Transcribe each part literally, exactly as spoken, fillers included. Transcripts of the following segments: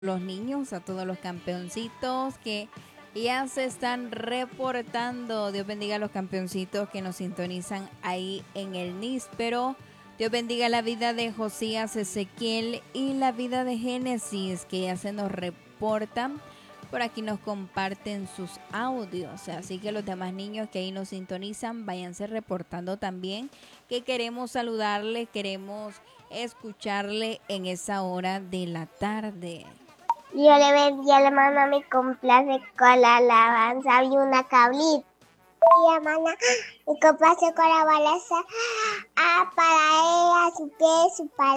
los niños, a todos los campeoncitos que ya se están reportando. Dios bendiga a los campeoncitos que nos sintonizan ahí en el níspero. Dios bendiga la vida de Josías Ezequiel y la vida de Génesis, que ya se nos reportan. Por aquí nos comparten sus audios, así que los demás niños que ahí nos sintonizan, váyanse reportando también, que queremos saludarle, queremos escucharle en esa hora de la tarde. Yo le bendiga, la mamá me complace con la alabanza y una cabrita. Y hermana, me complace con la balanza ah, para ella, su pie, su padre.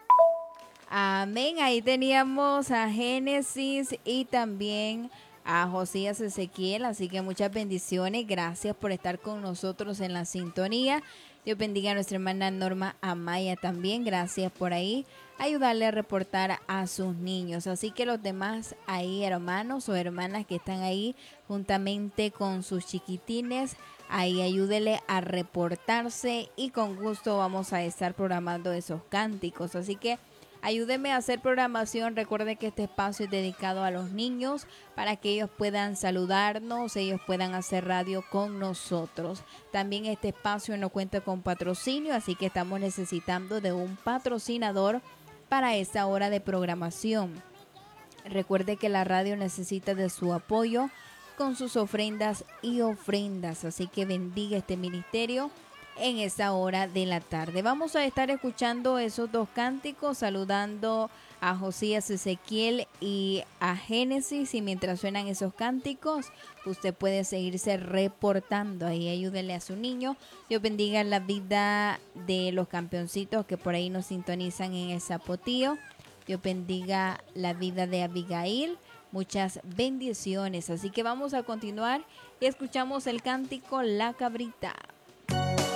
Amén. Ahí teníamos a Génesis y también a Josías Ezequiel. Así que muchas bendiciones. Gracias por estar con nosotros en la sintonía. Dios bendiga a nuestra hermana Norma Amaya también. Gracias por ahí ayudarle a reportar a sus niños. Así que los demás ahí, hermanos o hermanas que están ahí juntamente con sus chiquitines, ahí ayúdele a reportarse y con gusto vamos a estar programando esos cánticos. Así que ayúdeme a hacer programación. Recuerde que este espacio es dedicado a los niños para que ellos puedan saludarnos, ellos puedan hacer radio con nosotros. También este espacio no cuenta con patrocinio, así que estamos necesitando de un patrocinador para esta hora de programación. Recuerde que la radio necesita de su apoyo con sus ofrendas y ofrendas, así que bendiga este ministerio en esta hora de la tarde. Vamos a estar escuchando esos dos cánticos, saludando a Josías Ezequiel y a Génesis, y mientras suenan esos cánticos, usted puede seguirse reportando. Ahí ayúdele a su niño. Dios bendiga la vida de los campeoncitos que por ahí nos sintonizan en el Zapotillo. Dios bendiga la vida de Abigail. Muchas bendiciones. Así que vamos a continuar y escuchamos el cántico La Cabrita.